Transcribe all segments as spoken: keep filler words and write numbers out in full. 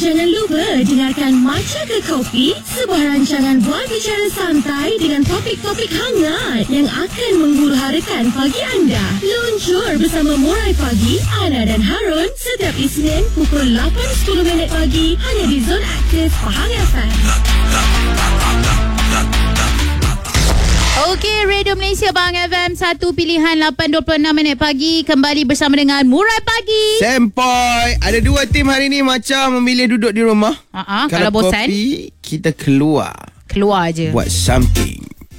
Jangan lupa dengarkan Maca ke Kopi, sebuah rancangan buat bicara santai dengan topik-topik hangat yang akan menghuru-harakan pagi anda. Luncur bersama Murai Pagi, Ana dan Harun setiap Isnin pukul lapan sepuluh minit pagi hanya di Zon Aktif Pahang F M. Okey, Radio Malaysia Pahang F M, satu pilihan lapan dua puluh enam minit pagi. Kembali bersama dengan Murai Pagi. Sempoi. Ada dua tim hari ni macam memilih duduk di rumah. Uh-uh, Kalau, kalau bosan, kopi, kita keluar. Keluar je. Buat something.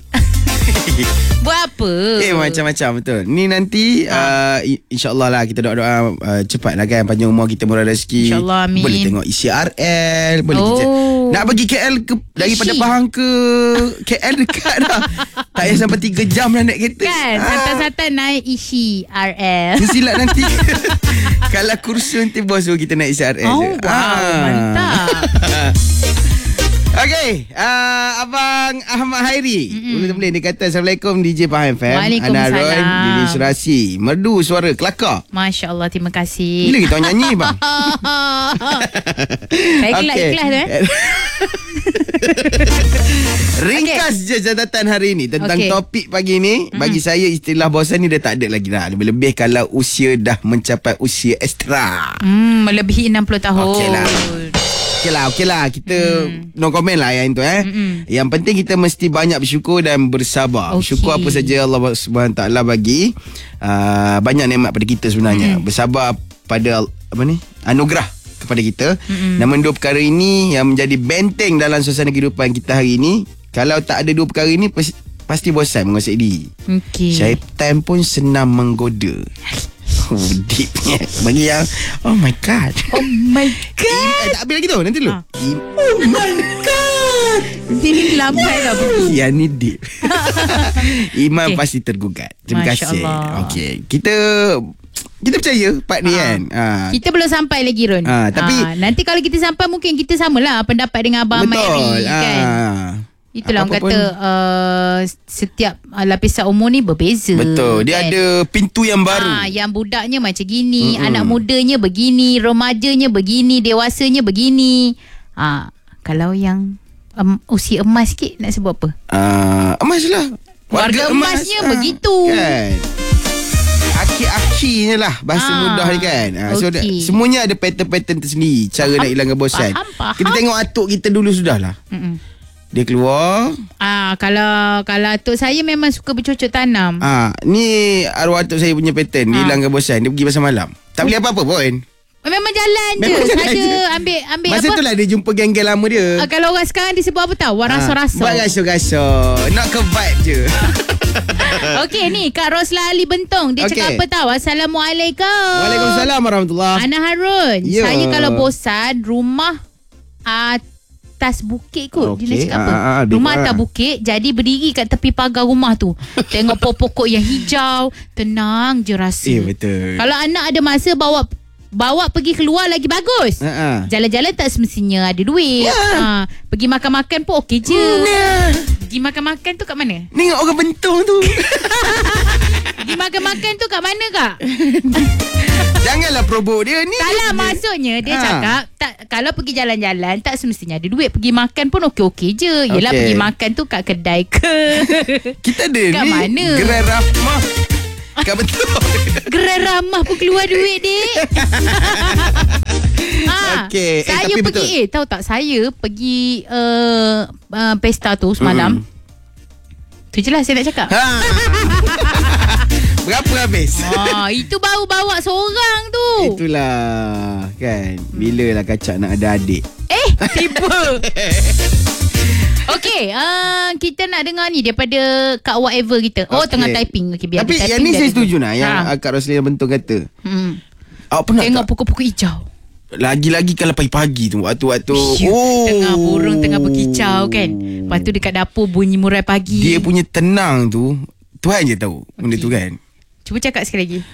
Buat apa? Eh macam-macam betul. Ni nanti ha. uh, InsyaAllah lah kita doa-doa uh, cepat lah kan, panjang umur kita, murah rezeki. InsyaAllah, amin. Boleh tengok isi R L. Boleh oh. kita nak pergi K L ke, daripada Ishi. Pahang ke K L dekat dah. Tak payah sampai tiga jam lah naik kereta Kan ha. santai-santai naik isi R L. Silat nanti. Kalau kursus nanti bos suruh kita naik isi R L. Oh je. wow ha. Mantap. Okey, uh, Abang Ahmad Hairi. Mm-hmm. Boleh dia kata Assalamualaikum D J Pahang F M. Waalaikumsalam. Ana Ron, Dini Serasi. Merdu suara kelakar. Masya Allah, terima kasih. Bila kita nyanyi bang? Saya kelak Okey. ikhlas tu eh. Ringkas okay. je catatan hari ni tentang Okey. topik pagi ni. Mm-hmm. Bagi saya istilah bosan ni dah tak ada lagi dah. Lebih-lebih kalau usia dah mencapai usia ekstra. Hmm, melebihi enam puluh tahun. Okey lah. Okey lah, okey lah. Kita mm. no comment lah yang tu eh. Mm-mm. Yang penting kita mesti banyak bersyukur dan bersabar. Okay. Bersyukur apa saja Allah Subhanahu Wa Taala bagi. Uh, banyak nikmat pada kita sebenarnya. Mm. Bersabar pada apa ni? Anugerah kepada kita. Mm-mm. Namun dua perkara ini yang menjadi benteng dalam suasana kehidupan kita hari ini. Kalau tak ada dua perkara ini pasti, pasti bosan menguasai diri. Okey. Syaitan pun senang menggoda. Oh, deepnya. Bagi yang oh my god. Oh my god. Eh, tak habis lagi tu. Nanti dulu. Ha. Oh my god. Ini lampai dah. Yang ni deep. Iman Okay. pasti tergugat. Terima Masya kasih. Allah. Okey. Kita kita percaya part ni Ha. kan. Ha. Kita belum sampai lagi Ron. Ah, tapi- Ah, nanti kalau kita sampai mungkin kita samalah pendapat dengan Abang Ahmad Hairi kan. Ah. Itulah orang Apa-apa kata pun. uh, setiap uh, lapisan umur ni berbeza. Betul. Dia kan? ada pintu yang baru. Ah, yang budaknya macam gini, Mm-mm. anak mudanya begini, remajanya begini, dewasanya begini. Ah, kalau yang um, usia emas sikit nak sebut apa? Ah, emas lah. Warga emasnya Ah, begitu. Kan. Aki-akinya lah bahasa Ah, mudah ni kan. Ah, so okey. semuanya ada pattern-pattern tersendiri cara Faham, nak hilangkan bosan. faham, faham. Kita tengok atuk kita dulu sudahlah. Mm-mm. Dia keluar. Ah, kalau kalau atuk saya memang suka bercocok tanam. Ah, ni arwah atuk saya punya pattern. Dia Ah. hilangkan bosan. Dia pergi pasar malam. Tak beli apa-apa pun. Memang jalan je. Memang jalan Saja je. ambil ambil Masa apa? tu lah dia jumpa geng-geng lama dia. Ah, kalau orang sekarang dia sebut apa tahu? Warasa-rasa. Buat rasa-rasa. Nak ke vibe je. Okey ni Kak Rosla Ali Bentong. Dia Okey. cakap apa tahu? Assalamualaikum. Waalaikumsalam warahmatullahi. Ana Harun. Ya. Saya kalau bosan rumah atas bukit kot. Dia nak Okey. cakap apa? Ah, ah, ah, rumah dia- atas ah. bukit. Jadi berdiri kat tepi pagar rumah tu. Tengok pokok-pokok yang hijau. Tenang je rasa. Eh betul. Kalau anak ada masa bawa bawa pergi keluar lagi bagus. Ha ah. Jalan-jalan tak semestinya ada duit. Ya. Ha, pergi makan-makan pun okey je. Nah. Pergi makan-makan tu kat mana? Ni orang Bentong tu. Pergi makan-makan tu kat mana kak? Janganlah provoke dia ni. Tak lah, dia- maksudnya dia Ha. cakap tak, kalau pergi jalan-jalan tak semestinya ada duit. Pergi makan pun okey-okey je. Yelah Okey. pergi makan tu kat kedai ke. Kita ada Kat ni mana? Gerai Rahmah kat Bentong. Gerai ramah pun keluar duit dek. ha, Okey, eh, saya tapi pergi betul. eh tahu tak saya pergi uh, uh, pesta tu semalam. Mm. Tu je lah saya nak cakap. Ha. Berapa habis? Ah, itu baru bawa seorang tu. Itulah kan. Bila lah kacak nak ada adik. Eh, tiba. Okey, uh, kita nak dengar ni daripada Kak Whatever kita. Oh, Okey. tengah typing. Okay, biar Tapi dia yang typing, ni biar saya dia- setuju nak. Yang Ha. Kak Roslina Bentong kata. Hmm. Awak pernah Tengok tak? pokok-pokok hijau. Lagi-lagi kalau pagi-pagi tu. Waktu-waktu. Syuk, Oh. tengah burung tengah berkicau kan. Lepas tu dekat dapur bunyi murai pagi. Dia punya tenang tu. Tuhan je tahu. Benda Okey. tu kan. Cuba cakap sekali lagi.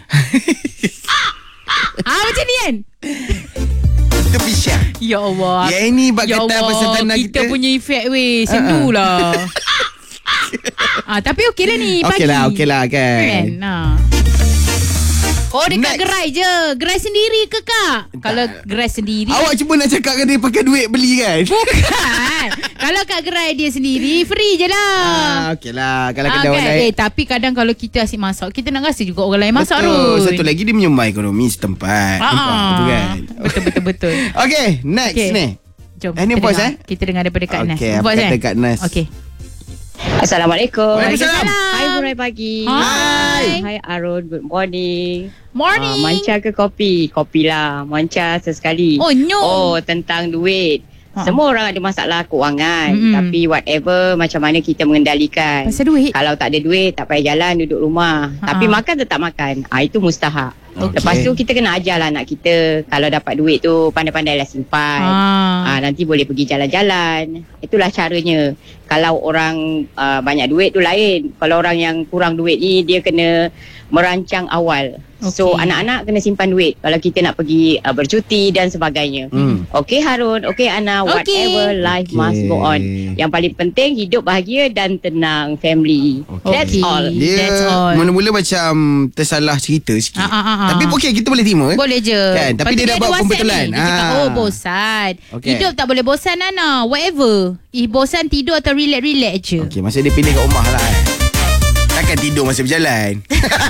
ah, macam ni kan? Itu pisah. Ya Allah. Yang ini bak Ya kata Allah, pasal tanah kita. kita. Kita punya efek weh. Sendu lah. ah, tapi okey lah ni pagi. Okey lah, okey lah kan. Kan? Nah. Oh dekat Next. gerai je. Gerai sendiri ke kak? Tak. Kalau gerai sendiri Awak cuba nak cakap kan dia pakai duit beli kan? bukan. Kalau kat gerai dia sendiri free je lah. Ah, okey lah. Kalau Ah, kedai orang kan? lain. Eh tapi kadang kalau kita asyik masak, kita nak rasa juga orang lain masak Betul. Rul. Satu lagi dia menyumbang ekonomi setempat. Ah, Nampak? Betul kan? Betul betul betul. Okey, next Okey. ni. Jom. Eh, ni kita voice, dengar. eh? Kita dengar daripada Kak Nas. Okey, apa Voice, kata eh? Kak Nas? Okey. Assalamualaikum. Waalaikumsalam. Hai Murai pagi. Hai. Hai Arun, good morning. Morning. Uh, manca ke kopi? Kopi lah. Manca sesekali. Oh, no. Oh, tentang duit. Ha. Semua orang ada masalah keuangan. Mm-mm. Tapi whatever, macam mana kita mengendalikan. Pasal duit. Kalau tak ada duit, tak payah jalan, duduk rumah. Ha. Tapi makan tetap makan. Ah, itu mustahak. Okey. Lepas tu kita kena ajar lah anak kita. Kalau dapat duit tu, pandai-pandailah simpan. Ah. Ah, nanti boleh pergi jalan-jalan. Itulah caranya. Kalau orang uh, banyak duit tu lain. Kalau orang yang kurang duit ni, dia kena merancang awal. Okay. So Okey. anak-anak kena simpan duit kalau kita nak pergi uh, bercuti dan sebagainya. Hmm. Okey Harun, okey Ana, Okey. whatever, life Okey. must go on. Yang paling penting hidup bahagia dan tenang, family. Okey. That's Okey. all. Dia That's all. mula-mula macam tersalah cerita sikit. Ah, ah, ah, ah. Tapi okey, kita boleh terima. Boleh je. Kan? Tapi Lepas dia tu dah ada buat WhatsApp pembetulan. ni. Dia cakap, Ah. oh bosan. Okey. Hidup tak boleh bosan Nana. Whatever. If bosan tidur atau relax-relax je. Okey, masa dia pilih kat rumah lah. eh. Takkan tidur masa berjalan.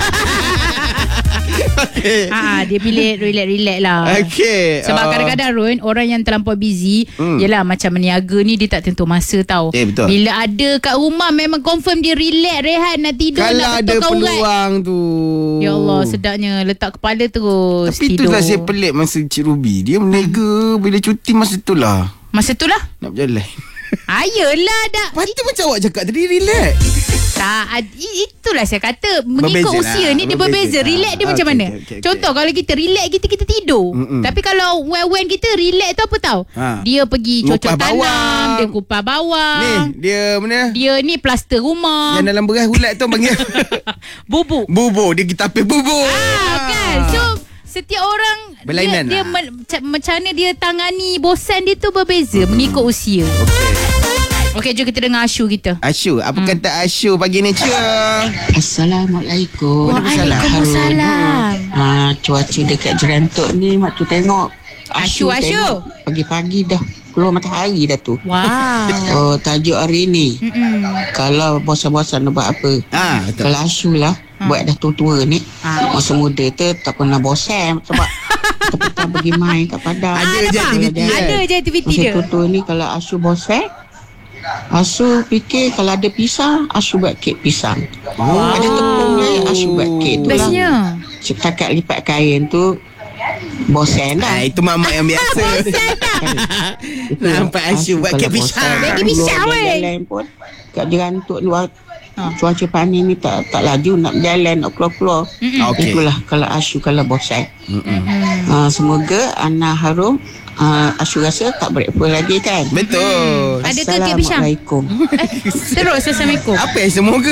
Okey. Ah, dia pilih relax-relax lah. Okey. Sebab ah, kadang-kadang Run, orang yang terlampau busy, Hmm. yelah macam meniaga ni dia tak tentu masa tau. Eh, betul. Bila ada kat rumah memang confirm dia relax, rehat, nak tidur, kalau nak ada betulkan urat. peluang tu. Ya Allah, sedapnya letak kepala terus Tapi tidur. itulah saya pelik masa Cik Ruby. Dia meniaga bila cuti masa tu lah. Masa tu lah. Nak berjalan. Ayolah dah. Patut macam awak cakap tadi, relax. Tak, ad- i- itulah saya kata mengikut Berbeza usia lah, ni dia berbeza. berbeza. Relax dia Ah, macam okey, mana? okey, okey, okey. Contoh kalau kita relax kita kita tidur. Mm-mm. Tapi kalau when kita relax tu apa tahu? Ha. Dia pergi Ngupas cocok tanam, bawang. dia kupas bawang. Ni, dia mana? Dia ni plaster rumah. Yang dalam beras ulat tu panggil Bubuk. bubur. Dia kita tapis bubur. Ah, kan. So setiap orang Berlainan dia, dia lah. me- ca- macam mana dia tangani bosan dia tu berbeza mengikut usia. Okey. Okey, jom kita dengar Ashu kita. Asyu, apa hmm. kata Asyu pagi ni, Cik? Assalamualaikum. Waalaikumsalam. Ah, cuaca dekat Jerantuk ni mak tu tengok. Asyu, Asyu. tengok. Pagi-pagi dah keluar matahari dah tu. Wow. Oh, tajuk hari ni. Mm-mm. Kalau bosan-bosan nak buat apa? Ah, betul. Kalau Asyu lah buat dah tua-tua ni. Ah. Masa muda tu tak pernah bosan sebab kita pergi main kat padang. Ada je nampak? aktiviti kan? Ada je aktiviti Masa dia. tua-tua ni kalau Asyu bosan, Asyu fikir kalau ada pisang, Asyu buat kek pisang. Oh. Ada tepung ni, Asyu buat kek tu lah. Bestnya. Setakat lipat kain tu bosan Ah, dah. itu mamak yang biasa. Nampak Asyu buat kek pisang. Buat kek pisang, weh. Jalan pun kat Jerantuk luar Ha. cuaca panas ni tak tak laju nak berjalan nak keluar-keluar. Okey. Itulah kalau Asyu kalau bosan. Mm-mm. Ha, semoga Ana Harum uh, Asyu rasa tak breakfast lagi kan. Betul. Ada ke kek pisang? Assalamualaikum. Terus Assalamualaikum. Apa yang semoga?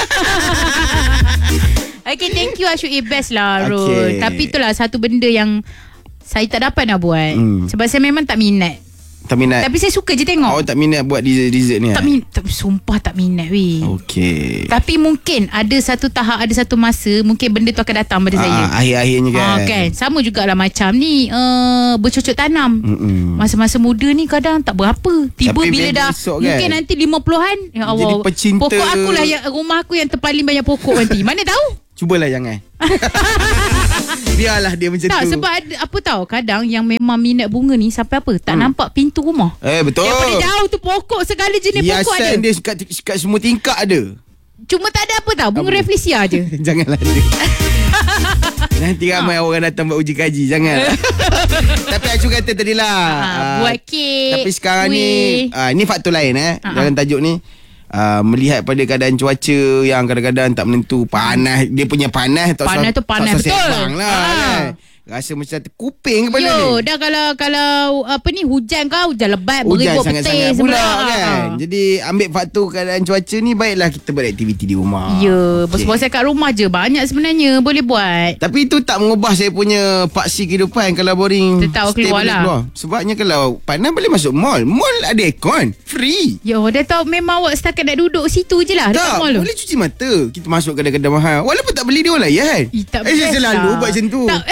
Okay, thank you Ashu. Eh, best lah Rul. Okay. Tapi itulah satu benda yang saya tak dapat nak buat. Hmm. Sebab saya memang tak minat. Tak minat. Tapi saya suka je tengok. Awak tak minat buat dessert-dessert ni? Tak minat. Tapi sumpah tak minat weh. Okey. Tapi mungkin ada satu tahap, ada satu masa mungkin benda tu akan datang pada saya. Ah, akhir-akhirnya kan. Ah, kan. Sama jugalah macam ni uh, bercocok tanam. Mm-mm. Masa-masa muda ni kadang tak berapa. Tiba Tapi bila bila dah esok kan, mungkin nanti lima puluhan. Ya Allah. jadi pecinta. Pokok aku lah yang, rumah aku yang terpaling banyak pokok nanti. Mana tahu? Cubalah jangan. Biarlah dia macam Tak, tu. sebab ada, apa tahu kadang yang memang minat bunga ni sampai apa tak hmm. nampak pintu rumah. Eh, betul. Daripada jauh tu pokok segala jenis pokok ada. Hiasan dia kat, kat semua tingkap ada. Cuma tak ada apa tahu, bunga Apa? rafflesia je. Janganlah ada. Nanti ramai orang datang buat uji kaji. Jangan. Tapi Acu kata tadi lah. Ha, buat kek, Tapi sekarang kuih. ni uh, ni faktor lain eh. Ha, Dalam tajuk ni uh, melihat pada keadaan cuaca yang kadang-kadang tak menentu. Panas. Dia punya panas tak Panas susah- tu panas tak susah betul. sembang lah Ha. kan. Rasa macam terkuping kepala Yo, ni. dah kalau kalau apa ni hujan kau, hujan lebat, Hujan beribut sangat-sangat petir pula semua. kan. Jadi ambil faktor keadaan cuaca ni, baiklah kita beraktiviti di rumah. Ya, Okey. bosan-bosan kat rumah je banyak sebenarnya boleh buat. Tapi itu tak mengubah saya punya paksi kehidupan. Kalau boring, Tetap stay keluar boleh lah. keluar. Sebabnya kalau panas boleh masuk mall. Mall ada aircon, free. Yo, dah tahu memang awak setakat nak duduk situ je lah dekat Tak, mall tu. boleh cuci mata. Kita masuk kedai-kedai mahal. Walaupun tak beli, dia orang layan. Ih, tak eh, saya best selalu lah. buat macam tu. Tak.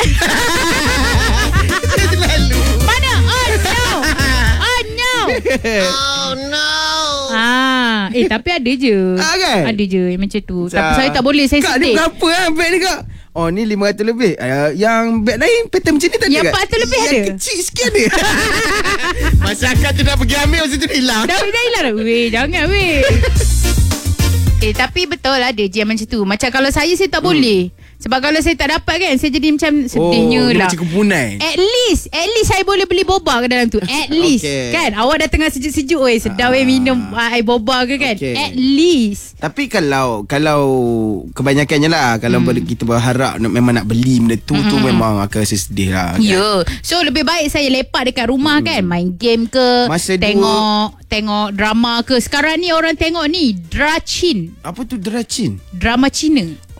Saya selalu. Mana? Oh no. Oh no. Oh no. Ah, eh tapi ada je. Ah, kan? Ada je yang macam tu. Tapi saya tak boleh, saya Kak, ni sedih. berapa lah beg ni kak? Oh ni lima ratus lebih. uh, Yang beg lain pattern macam ni tak ada Yang kak? empat ratus lebih Yang ada? kecil sikit ada. Masyarakat tu dah pergi ambil, masa tu dia hilang. Dah dah hilang dah. Weh, jangan weh. Eh tapi betul lah, ada je yang macam tu. Macam kalau saya, saya tak hmm. boleh. Sebab kalau saya tak dapat kan, saya jadi macam sedihnya oh, lah. Macam kepunai. At least At least saya boleh beli boba ke dalam tu. At least Okay. kan. Awak dah tengah sejuk-sejuk, oi, sedap weh minum uh, air boba ke kan. Okay. At least. Tapi kalau Kalau kebanyakannya lah, kalau Hmm. kita berharap nak, memang nak beli benda tu, hmm. tu memang akan rasa sedih lah kan? Ya yeah. So lebih baik saya lepak dekat rumah hmm. kan. Main game ke, Masa Tengok dua. Tengok drama ke. Sekarang ni orang tengok ni Drachin, Apa tu Drachin? drama Cina.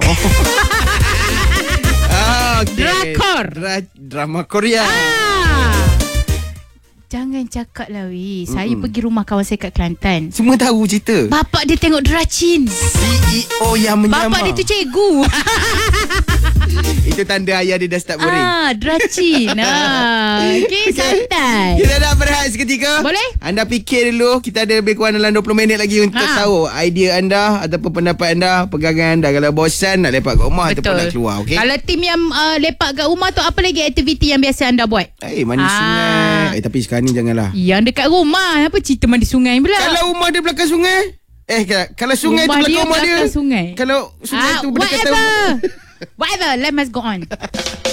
Ah, okay. Drakor. Dra- Drama Korea. Ah, jangan cakap lah weh. Saya Mm-mm. pergi rumah kawan saya kat Kelantan. Semua tahu cerita. Bapak dia tengok Drachin. C E O yang menyamar. Bapak dia tu cikgu. Itu tanda ayah dia dah start boring. Ah, Drachin. Ah, okay, santai. Kita nak berehat seketika. Boleh? Anda fikir dulu. Kita ada lebih kurang dalam dua puluh minit lagi untuk Ha. tahu idea anda ataupun pendapat anda, pegangan anda. Kalau bosan nak lepak kat rumah ataupun nak keluar, okey? Kalau tim yang uh, lepak kat rumah tu, apa lagi aktiviti yang biasa anda buat? Eh, mandi Ah. sungai. Eh, tapi sekarang ni janganlah. Yang dekat rumah. Apa cerita mandi sungai pula? Kalau rumah dia belakang sungai? Eh, kalau- kalau sungai Rumah tu belakang dia rumah dia. belakang sungai. Kalau sungai Ah, tu berdekatan. whatever. Whatever. Let us go on.